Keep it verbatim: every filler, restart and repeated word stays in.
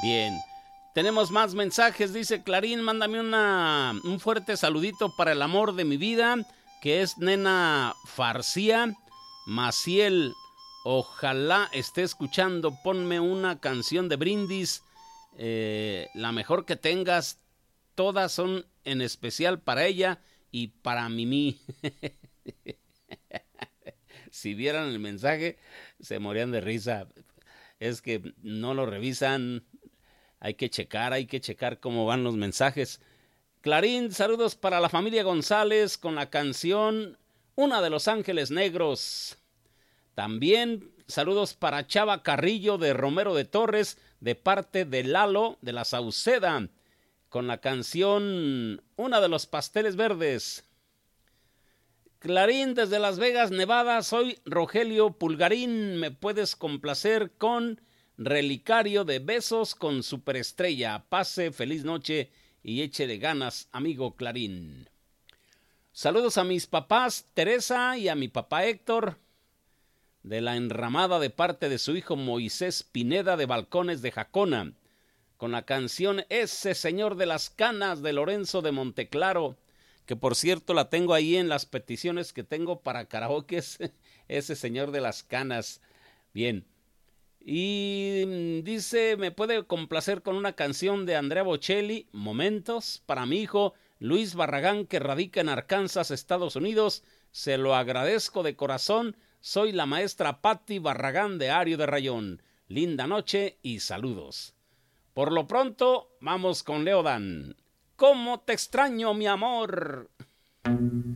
Bien. Tenemos más mensajes. Dice Clarín, mándame una, un fuerte saludito para el amor de mi vida, que es Nena Farcía Maciel. Ojalá esté escuchando. Ponme una canción de Brindis, eh, la mejor que tengas. Todas son en especial para ella y para Mimi. Si vieran el mensaje, se morían de risa. Es que no lo revisan. Hay que checar, hay que checar cómo van los mensajes. Clarín, saludos para la familia González con la canción Una de los Ángeles Negros. También saludos para Chava Carrillo de Romero de Torres, de parte de Lalo de la Sauceda, con la canción Una de los Pasteles Verdes. Clarín, desde Las Vegas, Nevada, soy Rogelio Pulgarín. ¿Me puedes complacer con Relicario de Besos con Superestrella? Pase feliz noche y échele ganas, amigo Clarín. Saludos a mis papás Teresa y a mi papá Héctor de la Enramada, de parte de su hijo Moisés Pineda de Balcones de Jacona, con la canción Ese Señor de las Canas de Lorenzo de Monteclaro, que por cierto la tengo ahí en las peticiones que tengo para karaoke. Ese Señor de las Canas. Bien. Y dice, me puede complacer con una canción de Andrea Bocelli, Momentos, para mi hijo Luis Barragán, que radica en Arkansas, Estados Unidos. Se lo agradezco de corazón. Soy la maestra Patti Barragán de Ario de Rayón. Linda noche y saludos. Por lo pronto, vamos con Leodan. ¿Cómo te extraño, mi amor?